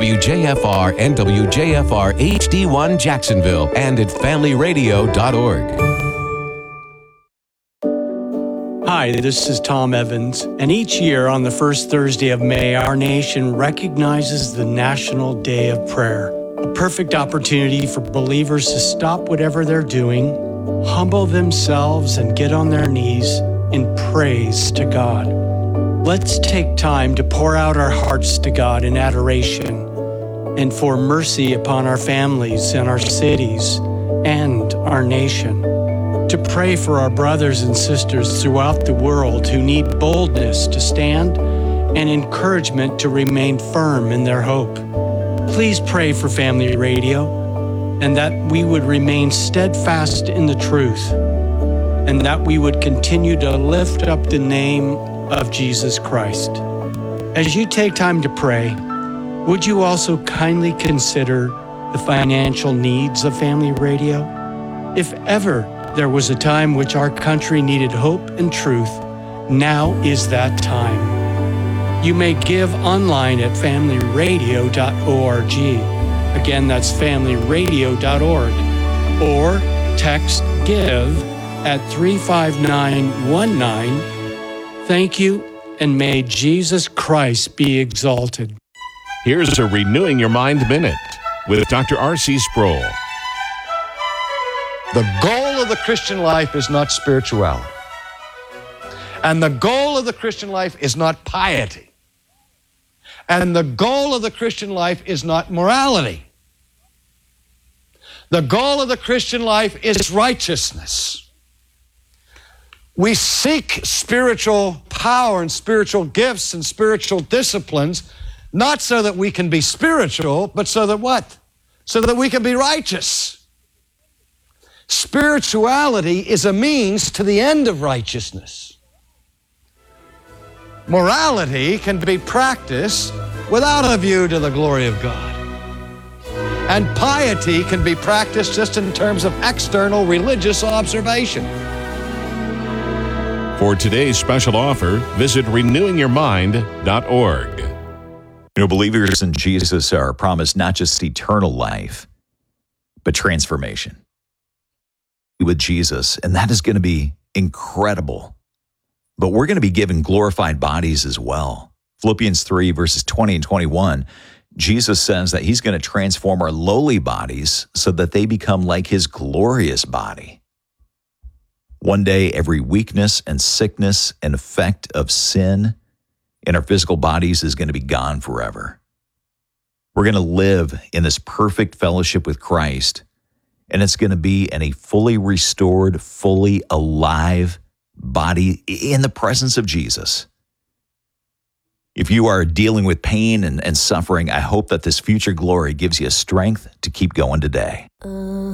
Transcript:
WJFR and WJFR HD1 Jacksonville and at familyradio.org. Hi, this is Tom Evans, and each year on the first Thursday of May, our nation recognizes the National Day of Prayer, a perfect opportunity for believers to stop whatever they're doing, humble themselves, and get on their knees in praise to God. Let's take time to pour out our hearts to God in adoration and for mercy upon our families and our cities and our nation. To pray for our brothers and sisters throughout the world who need boldness to stand and encouragement to remain firm in their hope. Please pray for Family Radio and that we would remain steadfast in the truth and that we would continue to lift up the name of Jesus Christ. As you take time to pray, would you also kindly consider the financial needs of Family Radio? If ever there was a time which our country needed hope and truth, now is that time. You may give online at familyradio.org. Again, that's familyradio.org. Or text GIVE at 35919. Thank you, and may Jesus Christ be exalted. Here's a Renewing Your Mind Minute with Dr. R.C. Sproul. The goal of the Christian life is not spirituality. And the goal of the Christian life is not piety. And the goal of the Christian life is not morality. The goal of the Christian life is righteousness. We seek spiritual power and spiritual gifts and spiritual disciplines, not so that we can be spiritual, but so that what? So that we can be righteous. Spirituality is a means to the end of righteousness. Morality can be practiced without a view to the glory of God. And piety can be practiced just in terms of external religious observation. For today's special offer, visit renewingyourmind.org. You know, believers in Jesus are promised not just eternal life, but transformation with Jesus, and that is going to be incredible. But we're going to be given glorified bodies as well. Philippians 3, verses 20 and 21, Jesus says that he's going to transform our lowly bodies so that they become like his glorious body. One day, every weakness and sickness and effect of sin in our physical bodies is going to be gone forever. We're going to live in this perfect fellowship with Christ, and it's going to be in a fully restored, fully alive body in the presence of Jesus. If you are dealing with pain and suffering, I hope that this future glory gives you strength to keep going today.